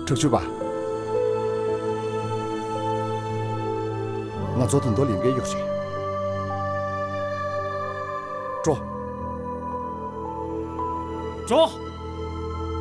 出去吧。我昨天都领给有些。坐。 走。